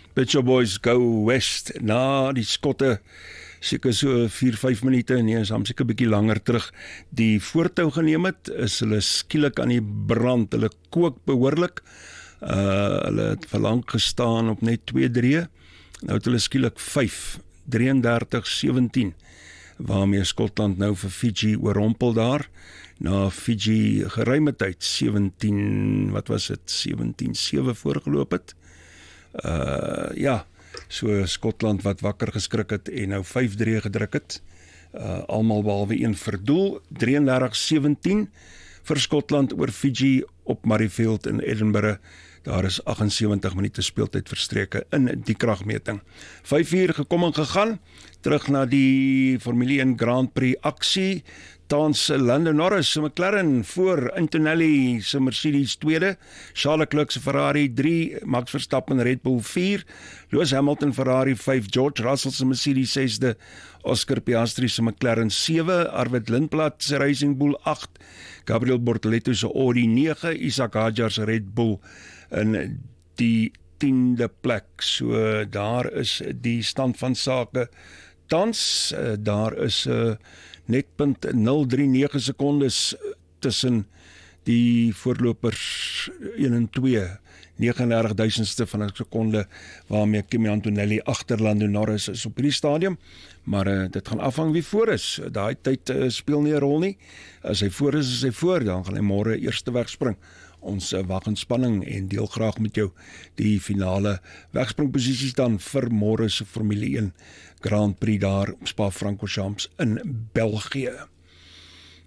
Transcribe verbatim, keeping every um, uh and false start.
Pet Shop Boys go west na die skotte seker so vier vyf minute, nee, is hom seker 'n bietjie langer terug die voortou geneem het, is hulle skielik aan die brand, hulle kook behoorlik, uh, hulle het verlang gestaan op net twee drie, nou het hulle skielik vyf, drie drie drie sewentien, waarmee Skotland nou vir Fiji oorrompel daar, na Fiji geruime tyd, sewentien, wat was het, sewentien sewe voorgeloop het, uh, ja, so Skotland wat wakker geskrik het en nou vyf drie gedruk het, uh, almal behalwe een verdoel, drie drie sewentien vir Skotland oor Fiji op Murrayfield in Edinburgh. Daar is agt en sewentig minute speeltyd verstreke in die kragmeting. vyf uur gekom en gegaan, terug na die Formule een Grand Prix aksie, tans Lando Norris se McLaren voor, Antonelli se Mercedes tweede, Charles Leclerc se Ferrari drie, Max Verstappen Red Bull vier, Lewis Hamilton Ferrari vyf, George Russell se Mercedes sesde, Oscar Piastri se McLaren sewe, Arvid Lindblad se Racing Bull agt, Gabriel Bortoleto se Audi nege, Isaac Hadjar se Red Bull in die tiende plek. So daar is die stand van sake tans, daar is uh, net punt nul drie nege sekondes tussen die voorlopers een en twee, negenendertig duisendste van 'n sekonde waarmee Kimi Antonelli agter Lando Norris is op hierdie stadium, maar uh, dit gaan afhang wie voor is. Daai tyd uh, speel nie 'n rol nie. As hy voor is, is hy voor, dan gaan hy môre eerste wegspring. Ons uh, wag in spanning en deel graag met jou die finale wegspringposisies dan vir môre se Formule een Grand Prix daar op Spa-Francorchamps in België.